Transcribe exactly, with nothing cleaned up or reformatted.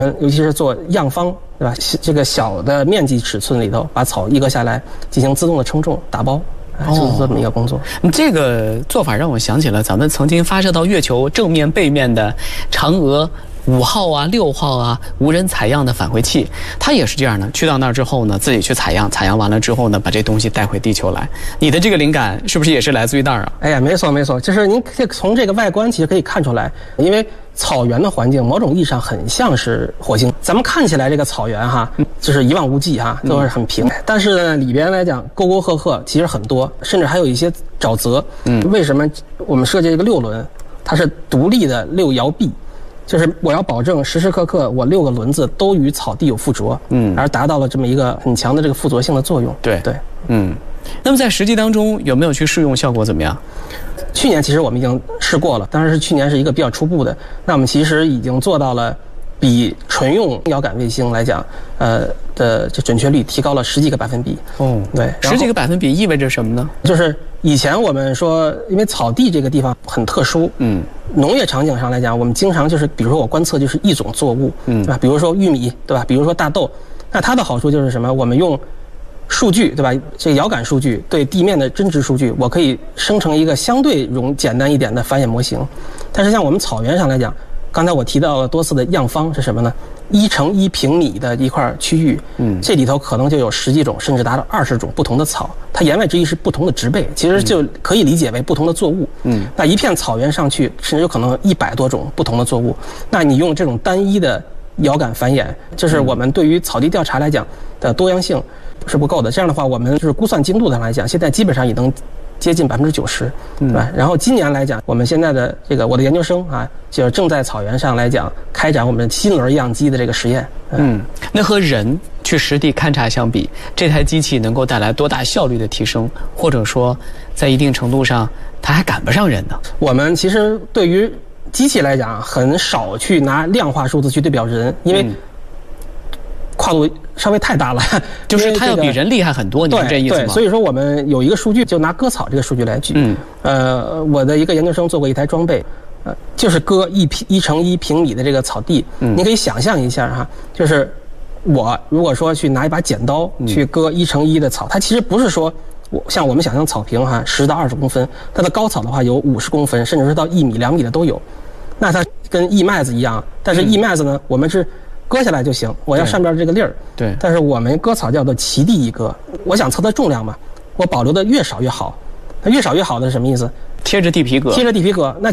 嗯，尤其是做样方，对吧？这个小的面积尺寸里头，把草一割下来，进行自动的称重、打包。就是这么一个工作。 你、哦、这个做法让我想起了咱们曾经发射到月球正面、背面的嫦娥五号啊、六号啊无人采样的返回器，它也是这样的。去到那儿之后呢，自己去采样，采样完了之后呢，把这东西带回地球来。你的这个灵感是不是也是来自于那儿啊？ 哎呀，没错没错，就是您可以从这个外观其实可以看出来，因为草原的环境某种意义上很像是火星。咱们看起来这个草原哈，就是一望无际哈，都是很平。嗯、但是呢，里边来讲沟沟壑壑其实很多，甚至还有一些沼泽。嗯，为什么我们设计这个六轮，它是独立的六摇臂？就是我要保证时时刻刻我六个轮子都与草地有附着，嗯，而达到了这么一个很强的这个附着性的作用。 对对， 嗯。那么在实际当中有没有去试用，效果怎么样？ 去年其实我们已经试过了，当然是去年是一个比较初步的。那我们其实已经做到了比纯用遥感卫星来讲，呃的这准确率提高了十几个百分比。哦，对， 十几个百分比意味着什么呢？ 就是以前我们说，因为草地这个地方很特殊，嗯，农业场景上来讲，我们经常就是比如说我观测就是一种作物，嗯，对吧？比如说玉米，对吧？比如说大豆，那它的好处就是什么？我们用数据，对吧？这个遥感数据对地面的真值数据，我可以生成一个相对容简单一点的繁衍模型。但是像我们草原上来讲，刚才我提到了多次的样方是什么呢？一乘一平米的一块区域，嗯，这里头可能就有十几种，甚至达到二十种不同的草。它言外之意是不同的植被，其实就可以理解为不同的作物。嗯，那一片草原上去，甚至有可能一百多种不同的作物。那你用这种单一的遥感繁衍，这是我们对于草地调查来讲的多样性是不够的。这样的话，我们就是估算精度上来讲，现在基本上已经接近百分之九十，对吧？然后今年来讲，我们现在的这个我的研究生啊，就是正在草原上来讲开展我们新轮样机的这个实验。 嗯，那和人去实地勘察相比，这台机器能够带来多大效率的提升，或者说在一定程度上它还赶不上人呢？ 我们其实对于机器来讲，很少去拿量化数字去对表人，因为跨度稍微太大了， 就是它要比人厉害很多，你是这意思吗？ 对，所以说我们有一个数据，就拿割草这个数据来举。嗯，呃，我的一个研究生做过一台装备，呃，就是割一平一乘一平米的这个草地。嗯，你可以想象一下哈，就是我如果说去拿一把剪刀去割一乘一的草，它其实不是说我像我们想象草坪哈十到二十公分，它的高草的话有五十公分，甚至是到一米两米的都有。那它跟薏麦子一样，但是薏麦子呢，我们是割下来就行，我要上边这个粒儿。对。但是我们割草叫做齐地一割，我想测它重量嘛，我保留的越少越好。那越少越好的是什么意思？ 贴着地皮割。 贴着地皮割，那